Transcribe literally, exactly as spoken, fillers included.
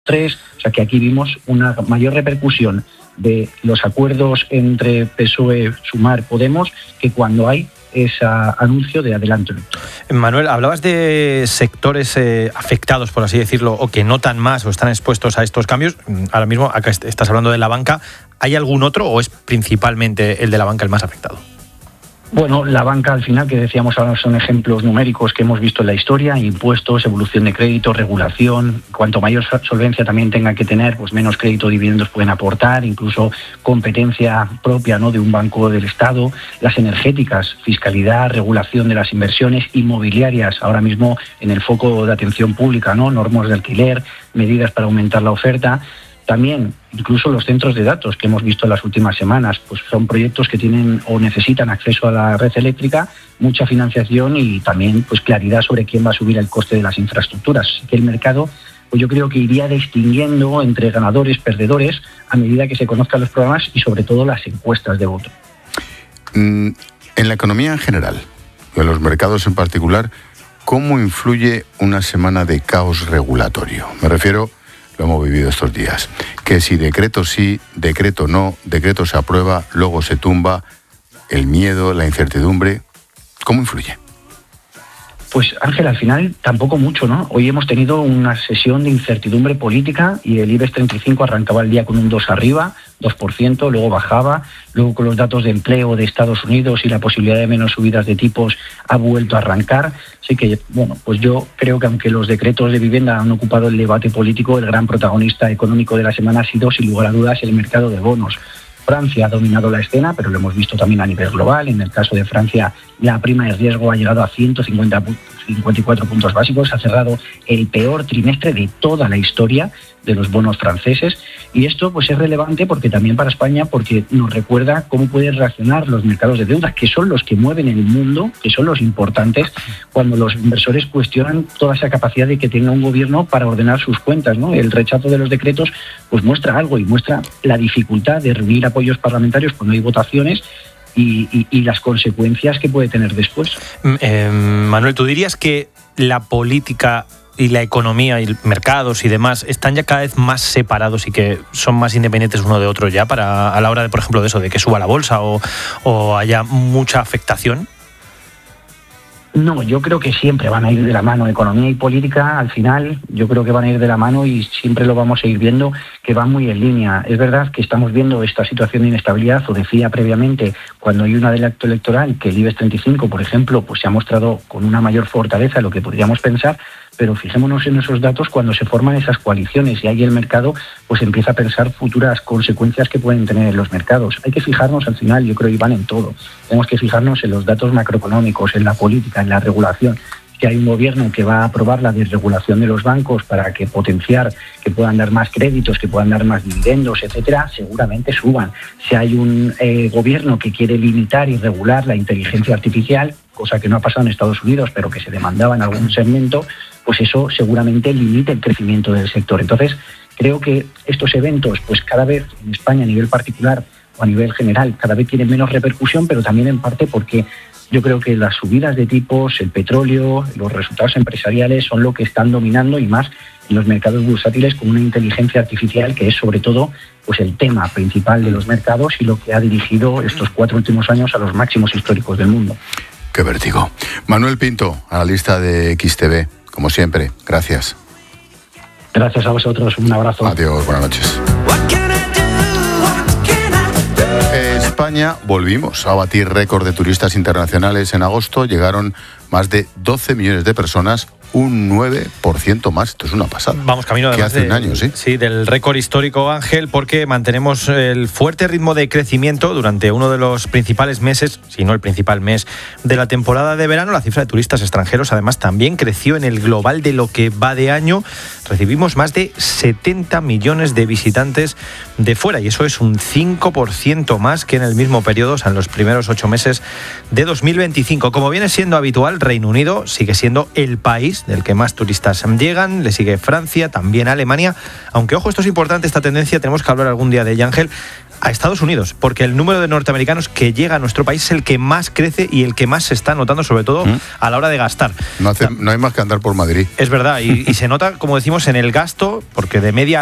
tres, o sea que aquí vimos una mayor repercusión de los acuerdos entre P S O E, Sumar, Podemos, que cuando hay ese anuncio de adelanto electoral. Manuel, hablabas de sectores eh, afectados, por así decirlo, o que notan más o están expuestos a estos cambios. Ahora mismo acá estás hablando de la banca. ¿Hay algún otro o es principalmente el de la banca el más afectado? Bueno, la banca al final, que decíamos ahora, son ejemplos numéricos que hemos visto en la historia: impuestos, evolución de crédito, regulación. Cuanto mayor solvencia también tenga que tener, pues menos crédito o dividendos pueden aportar, incluso competencia propia, ¿no?, de un banco del Estado. Las energéticas, fiscalidad, regulación de las inversiones, inmobiliarias, ahora mismo en el foco de atención pública, ¿no?, normas de alquiler, medidas para aumentar la oferta. También, incluso los centros de datos que hemos visto en las últimas semanas, pues son proyectos que tienen o necesitan acceso a la red eléctrica, mucha financiación y también pues claridad sobre quién va a subir el coste de las infraestructuras. Así que el mercado, pues yo creo que iría distinguiendo entre ganadores, perdedores, a medida que se conozcan los programas y sobre todo las encuestas de voto. En la economía en general, en los mercados en particular, ¿cómo influye una semana de caos regulatorio? Me refiero... Lo hemos vivido estos días, que si decreto sí, decreto no, decreto se aprueba, luego se tumba, el miedo, la incertidumbre, ¿cómo influye? Pues Ángel, al final tampoco mucho, ¿no? Hoy hemos tenido una sesión de incertidumbre política y el IBEX treinta y cinco arrancaba el día con un dos arriba, dos por ciento, luego bajaba, luego con los datos de empleo de Estados Unidos y la posibilidad de menos subidas de tipos ha vuelto a arrancar. Así que, bueno, pues yo creo que aunque los decretos de vivienda han ocupado el debate político, el gran protagonista económico de la semana ha sido, sin lugar a dudas, el mercado de bonos. Francia ha dominado la escena, pero lo hemos visto también a nivel global. En el caso de Francia, la prima de riesgo ha llegado a ciento cincuenta, cincuenta y cuatro puntos básicos, ha cerrado el peor trimestre de toda la historia de los bonos franceses. Y esto pues es relevante porque también para España, porque nos recuerda cómo pueden reaccionar los mercados de deuda, que son los que mueven el mundo, que son los importantes, cuando los inversores cuestionan toda esa capacidad de que tenga un gobierno para ordenar sus cuentas, ¿no? El rechazo de los decretos pues muestra algo y muestra la dificultad de reunir apoyos parlamentarios cuando hay votaciones y, y, y las consecuencias que puede tener después. Eh, Manuel, ¿tú dirías que la política y la economía y mercados y demás están ya cada vez más separados y que son más independientes uno de otro ya para a la hora de, por ejemplo, de eso, de que suba la bolsa o, o haya mucha afectación? No, yo creo que siempre van a ir de la mano. Economía y política, al final, yo creo que van a ir de la mano y siempre lo vamos a ir viendo que van muy en línea. Es verdad que estamos viendo esta situación de inestabilidad, o decía previamente, cuando hay un adelanto electoral, que el IBEX treinta y cinco, por ejemplo, pues se ha mostrado con una mayor fortaleza de lo que podríamos pensar, pero fijémonos en esos datos cuando se forman esas coaliciones y ahí el mercado pues empieza a pensar futuras consecuencias que pueden tener en los mercados. Hay que fijarnos al final, yo creo, Iván, en todo. Tenemos que fijarnos en los datos macroeconómicos, en la política, en la regulación. Que hay un gobierno que va a aprobar la desregulación de los bancos para que potenciar, que puedan dar más créditos, que puedan dar más dividendos, etcétera, seguramente suban. Si hay un eh, gobierno que quiere limitar y regular la inteligencia artificial, cosa que no ha pasado en Estados Unidos, pero que se demandaba en algún segmento, pues eso seguramente limita el crecimiento del sector. Entonces, creo que estos eventos, pues cada vez en España a nivel particular o a nivel general, cada vez tienen menos repercusión, pero también en parte porque yo creo que las subidas de tipos, el petróleo, los resultados empresariales son lo que están dominando y más en los mercados bursátiles con una inteligencia artificial que es sobre todo pues el tema principal de los mercados y lo que ha dirigido estos cuatro últimos años a los máximos históricos del mundo. ¡Qué vértigo! Manuel Pinto, analista de X T V, como siempre, gracias. Gracias a vosotros, un abrazo. Adiós, buenas noches. España volvimos a batir récord de turistas internacionales en agosto. Llegaron más de doce millones de personas, un nueve por ciento más. Esto es una pasada. Vamos camino de que hace de, un año, ¿sí? Sí, del récord histórico, Ángel, porque mantenemos el fuerte ritmo de crecimiento durante uno de los principales meses, si no el principal mes de la temporada de verano. La cifra de turistas extranjeros, además, también creció en el global de lo que va de año. Recibimos más de setenta millones de visitantes de fuera y eso es un cinco por ciento más que en el mismo periodo, o sea, en los primeros ocho meses de dos mil veinticinco. Como viene siendo habitual, Reino Unido sigue siendo el país país del que más turistas llegan, le sigue Francia, también Alemania, aunque ojo, esto es importante, esta tendencia, tenemos que hablar algún día de ella, Ángel, a Estados Unidos, porque el número de norteamericanos que llega a nuestro país es el que más crece y el que más se está notando, sobre todo ¿Mm? a la hora de gastar. No, hace, no hay más que andar por Madrid. Es verdad, y, y se nota, como decimos, en el gasto, porque de media